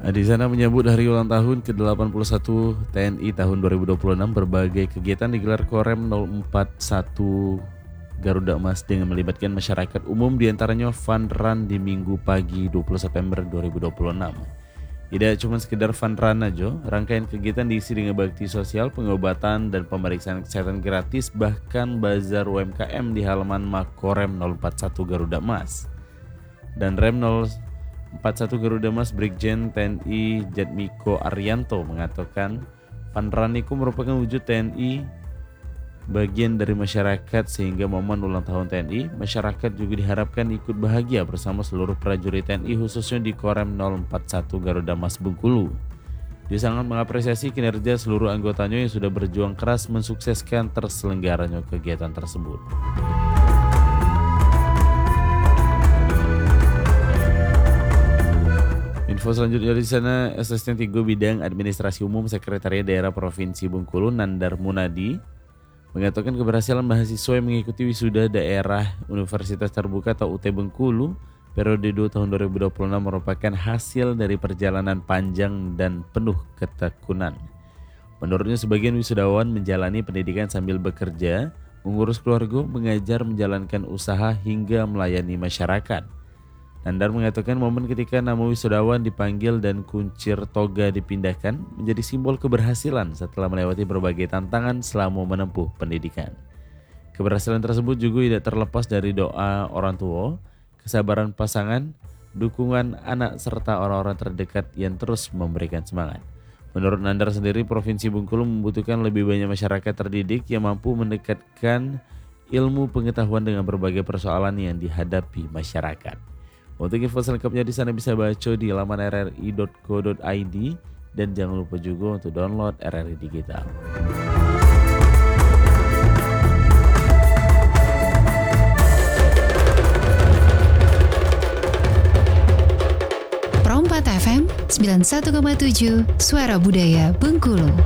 Di sana menyambut hari ulang tahun ke-81 TNI tahun 2026, berbagai kegiatan digelar Korem 041 Garuda Emas dengan melibatkan masyarakat umum, diantaranya fun run di Minggu pagi 20 September 2026. Tidak cuma sekedar fun run aja, rangkaian kegiatan diisi dengan bakti sosial, pengobatan, dan pemeriksaan kesehatan gratis, bahkan bazar UMKM di halaman Makorem 041 Garuda Emas. Dan Rem 041 Garuda Emas Brigjen TNI Jatmiko Arianto mengatakan, fun run itu merupakan wujud TNI bagian dari masyarakat, sehingga momen ulang tahun TNI, masyarakat juga diharapkan ikut bahagia bersama seluruh prajurit TNI, khususnya di Korem 041 Garuda Emas Bengkulu. Dia sangat mengapresiasi kinerja seluruh anggotanya yang sudah berjuang keras mensukseskan terselenggaranya kegiatan tersebut. Info selanjutnya di sana, Asisten 3 Bidang Administrasi Umum Sekretariat Daerah Provinsi Bengkulu Nandar Munadi mengatakan keberhasilan mahasiswa yang mengikuti wisuda daerah Universitas Terbuka atau UT Bengkulu periode 2 tahun 2026 merupakan hasil dari perjalanan panjang dan penuh ketekunan. Menurutnya, sebagian wisudawan menjalani pendidikan sambil bekerja, mengurus keluarga, mengajar, menjalankan usaha hingga melayani masyarakat. Nandar mengatakan momen ketika nama wisudawan dipanggil dan kuncir toga dipindahkan menjadi simbol keberhasilan setelah melewati berbagai tantangan selama menempuh pendidikan. Keberhasilan tersebut juga tidak terlepas dari doa orang tua, kesabaran pasangan, dukungan anak, serta orang-orang terdekat yang terus memberikan semangat. Menurut Nandar sendiri, Provinsi Bengkulu membutuhkan lebih banyak masyarakat terdidik yang mampu mendekatkan ilmu pengetahuan dengan berbagai persoalan yang dihadapi masyarakat. Untuk info selengkapnya di sana bisa baca di laman rri.co.id, dan jangan lupa juga untuk download RRI Digital. Pro 4 FM 91,7 Suara Budaya Bengkulu.